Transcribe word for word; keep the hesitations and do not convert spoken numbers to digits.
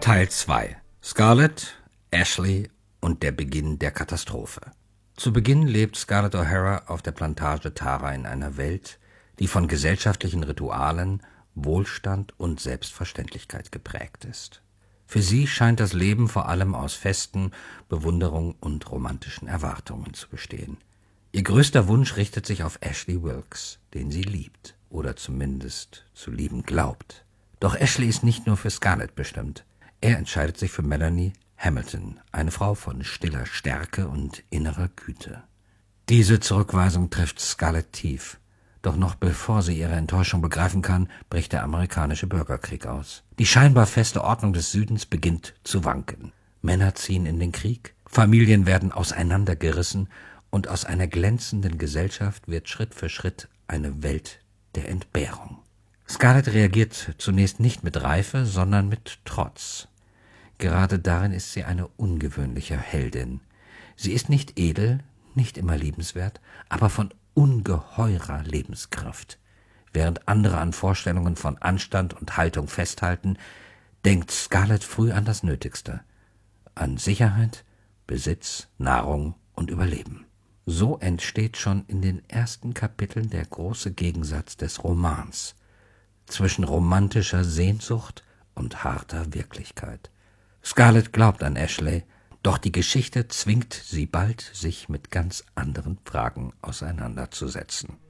Teil zwei. Scarlett, Ashley und der Beginn der Katastrophe. Zu Beginn lebt Scarlett O'Hara auf der Plantage Tara in einer Welt, die von gesellschaftlichen Ritualen, Wohlstand und Selbstverständlichkeit geprägt ist. Für sie scheint das Leben vor allem aus Festen, Bewunderung und romantischen Erwartungen zu bestehen. Ihr größter Wunsch richtet sich auf Ashley Wilkes, den sie liebt oder zumindest zu lieben glaubt. Doch Ashley ist nicht nur für Scarlett bestimmt. Er entscheidet sich für Melanie Hamilton, eine Frau von stiller Stärke und innerer Güte. Diese Zurückweisung trifft Scarlett tief. Doch noch bevor sie ihre Enttäuschung begreifen kann, bricht der amerikanische Bürgerkrieg aus. Die scheinbar feste Ordnung des Südens beginnt zu wanken. Männer ziehen in den Krieg, Familien werden auseinandergerissen und aus einer glänzenden Gesellschaft wird Schritt für Schritt eine Welt der Entbehrung. Scarlett reagiert zunächst nicht mit Reife, sondern mit Trotz. Gerade darin ist sie eine ungewöhnliche Heldin. Sie ist nicht edel, nicht immer liebenswert, aber von ungeheurer Lebenskraft. Während andere an Vorstellungen von Anstand und Haltung festhalten, denkt Scarlett früh an das Nötigste: an Sicherheit, Besitz, Nahrung und Überleben. So entsteht schon in den ersten Kapiteln der große Gegensatz des Romans zwischen romantischer Sehnsucht und harter Wirklichkeit. Scarlett glaubt an Ashley, doch die Geschichte zwingt sie bald, sich mit ganz anderen Fragen auseinanderzusetzen.